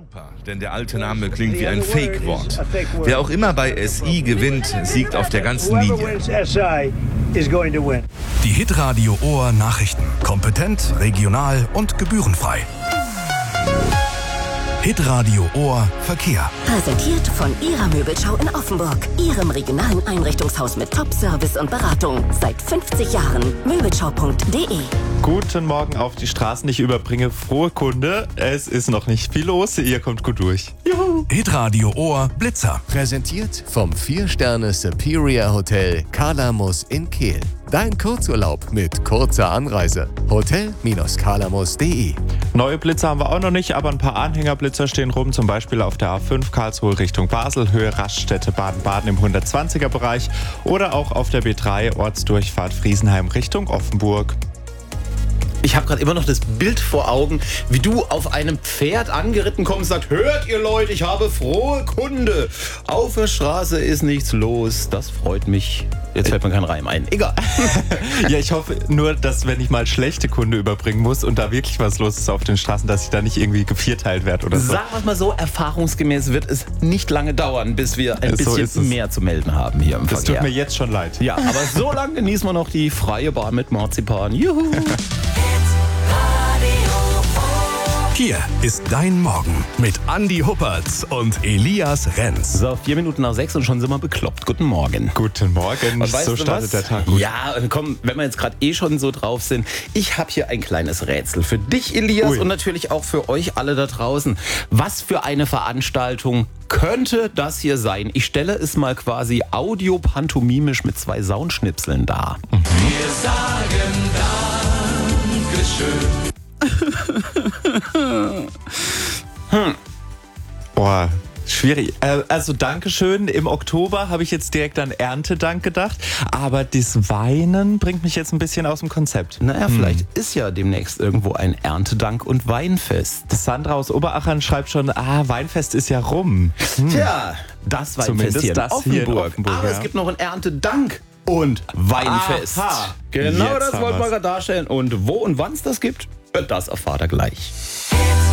Super, denn der alte Name klingt wie ein Fake-Wort. Wer auch immer bei SI gewinnt, siegt auf der ganzen Linie. Die Hitradio Ohr Nachrichten. Kompetent, regional und gebührenfrei. Hitradio Ohr Verkehr. Präsentiert von Ihrer Möbelschau in Offenburg. Ihrem regionalen Einrichtungshaus mit Top-Service und Beratung. Seit 50 Jahren. Möbelschau.de. Guten Morgen auf die Straßen. Ich überbringe frohe Kunde. Es ist noch nicht viel los. Ihr kommt gut durch. Juhu. Hitradio Ohr Blitzer. Präsentiert vom 4-Sterne Superior Hotel Kalamus in Kehl. Dein Kurzurlaub mit kurzer Anreise. Hotel-kalamus.de. Neue Blitzer haben wir auch noch nicht, aber ein paar Anhängerblitzer stehen rum. Zum Beispiel auf der A5 Karlsruhe Richtung Basel, Höhe Raststätte Baden-Baden im 120er Bereich. Oder auch auf der B3 Ortsdurchfahrt Friesenheim Richtung Offenburg. Ich habe gerade immer noch das Bild vor Augen, wie du auf einem Pferd angeritten kommst und sagst, hört ihr Leute, ich habe frohe Kunde. Auf der Straße ist nichts los. Das freut mich. Jetzt fällt mir kein Reim ein. Egal. Ja, ich hoffe nur, dass wenn ich mal schlechte Kunde überbringen muss und da wirklich was los ist auf den Straßen, dass ich da nicht irgendwie gevierteilt werde oder so. Sagen wir es mal so, erfahrungsgemäß wird es nicht lange dauern, bis wir ein bisschen mehr zu melden haben hier im Das Verkehr. tut mir jetzt schon leid. Ja, aber so lange genießen wir noch die freie Bahn mit Marzipan. Juhu. Hier ist dein Morgen mit Andi Huppertz und Elias Renz. So, 4 Minuten nach 6 und schon sind wir bekloppt. Guten Morgen. Guten Morgen. Und weißt So du startet was? der Tag gut. Ja, und komm, wenn wir jetzt gerade schon so drauf sind, ich habe hier ein kleines Rätsel für dich, Elias, und natürlich auch für euch alle da draußen. Was für eine Veranstaltung könnte das hier sein? Ich stelle es mal quasi audiopantomimisch mit 2 Soundschnipseln dar. Wir sagen Dankeschön. Boah, schwierig. Also Dankeschön. Im Oktober habe ich jetzt direkt an Erntedank gedacht. Aber das Weinen bringt mich jetzt ein bisschen aus dem Konzept. Naja, vielleicht ist ja demnächst irgendwo ein Erntedank- und Weinfest. Sandra aus Oberachern schreibt schon, Weinfest ist ja rum. Tja, das Weinfest Zumindest hier in das Offenburg. hier in Offenburg, Aber ja. es gibt noch ein Erntedank und Weinfest. Aha. Genau, Jetzt das haben wollten wir wir's. gerade darstellen. Und wo und wann es das gibt, das erfahrt ihr gleich.